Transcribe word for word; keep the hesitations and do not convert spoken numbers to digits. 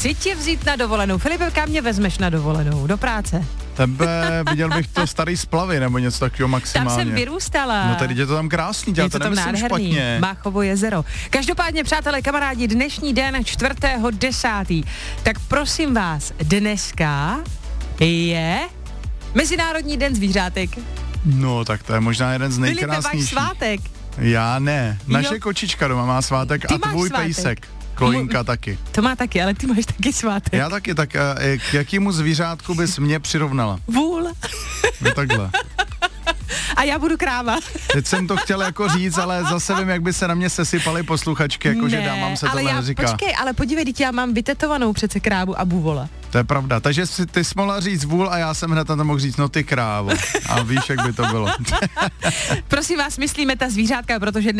chci tě vzít na dovolenou. Filipe, kam mě vezmeš na dovolenou? Do práce? Tebe, viděl bych to starý Splavy, nebo něco takového maximálně. Tam jsem vyrůstala. No tady je to tam krásný, dělá to nemyslím špatně. Máchovo jezero. Každopádně, přátelé, kamarádi, dnešní den čtvrtého desátého Tak prosím vás, dneska je Mezinárodní den zvířátek. No, tak to je možná jeden z Filipe, nejkrásnějších. máš svátek? Já ne. Naše Jo. kočička doma má svátek Ty a tvůj máš svátek. pejsek. Kloinka taky. To má taky, ale ty máš taky svátek. Já taky, tak a, k jakýmu zvířátku bys mě přirovnala? Vůl. No takhle. A já budu kráva. Teď jsem to chtěl jako říct, ale zase vím, jak by se na mě sesypaly posluchačky, jakože dámám se ale tohle já, neříká. Počkej, ale podívej, teď já mám vytetovanou přece krávu a buvola. To je pravda, takže jsi, ty jsi mohla říct vůl a já jsem hned na to mohl říct, no ty krávo. A víš, jak by to bylo. Prosím vás, myslíme ta zvířátka, protože